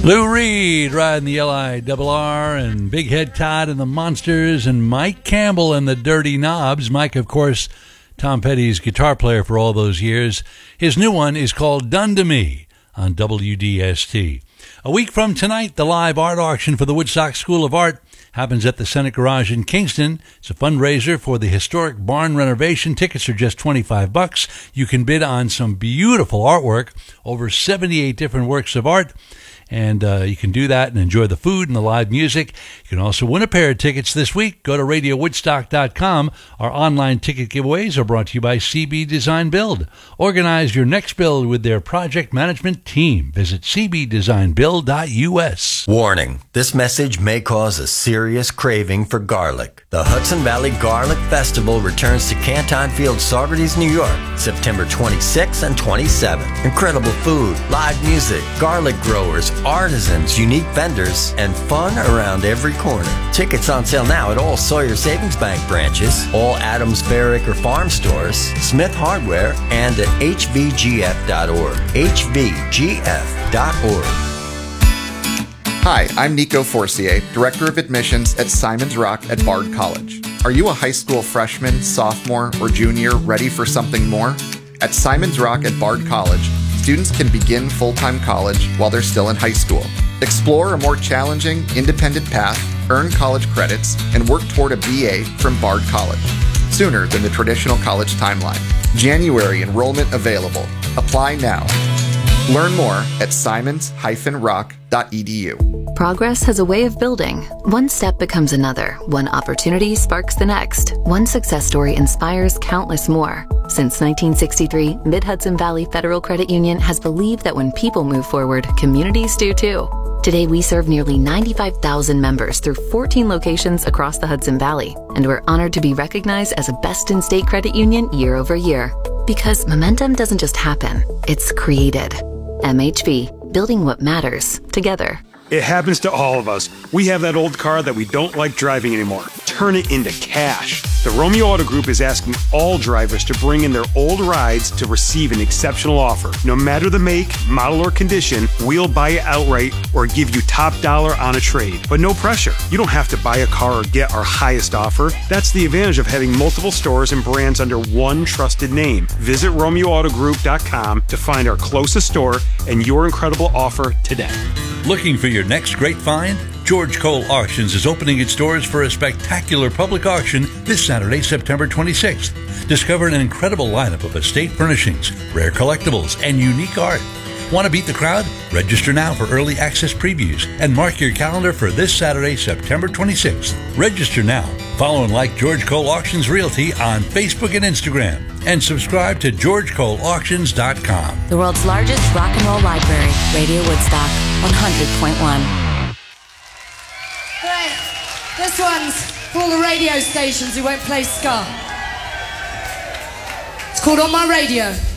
Lou Reed riding the L-I-R-R, and Big Head Todd and the Monsters, and Mike Campbell and the Dirty Knobs. Mike, of course, Tom Petty's guitar player for all those years. His new one is called Done to Me on WDST. A week from tonight, the live art auction for the Woodstock School of Art happens at the Senate Garage in Kingston. It's a fundraiser for the historic barn renovation. Tickets are just $25. You can bid on some beautiful artwork, over 78 different works of art. And you can do that and enjoy the food and the live music. You can also win a pair of tickets this week. Go to RadioWoodstock.com. Our online ticket giveaways are brought to you by CB Design Build. Organize your next build with their project management team. Visit cbdesignbuild.us. Warning, this message may cause a serious craving for garlic. The Hudson Valley Garlic Festival returns to Canton Field, Saugerties, New York, September 26th and 27th. Incredible food, live music, garlic growers, artisans, unique vendors, and fun around every corner. Tickets on sale now at all Sawyer Savings Bank branches, all Adams Fair Acre Farm stores, Smith Hardware, and at hvgf.org. hvgf.org. Hi, I'm Nico Forcier, Director of Admissions at Simon's Rock at Bard College. Are you a high school freshman, sophomore, or junior ready for something more? At Simon's Rock at Bard College, students can begin full-time college while they're still in high school. Explore a more challenging, independent path, earn college credits, and work toward a BA from Bard College, sooner than the traditional college timeline. January enrollment available. Apply now. Learn more at simons-rock.edu. Progress has a way of building. One step becomes another. One opportunity sparks the next. One success story inspires countless more. Since 1963, Mid-Hudson Valley Federal Credit Union has believed that when people move forward, communities do too. Today, we serve nearly 95,000 members through 14 locations across the Hudson Valley, and we're honored to be recognized as a best-in-state credit union year over year. Because momentum doesn't just happen, it's created. MHV, building what matters together. It happens to all of us. We have that old car that we don't like driving anymore. Turn it into cash. The Romeo Auto Group is asking all drivers to bring in their old rides to receive an exceptional offer. No matter the make, model, or condition, we'll buy it outright or give you top dollar on a trade. But no pressure. You don't have to buy a car or get our highest offer. That's the advantage of having multiple stores and brands under one trusted name. Visit RomeoAutoGroup.com to find our closest store and your incredible offer today. Looking for your next great find? George Cole Auctions is opening its doors for a spectacular public auction this Saturday, September 26th. Discover an incredible lineup of estate furnishings, rare collectibles, and unique art. Want to beat the crowd? Register now for early access previews and mark your calendar for this Saturday, September 26th. Register now. Follow and like George Cole Auctions Realty on Facebook and Instagram. And subscribe to GeorgeColeAuctions.com. The world's largest rock and roll library, Radio Woodstock, 100.1. Right, this one's for all the radio stations who won't play ska. It's called On My Radio.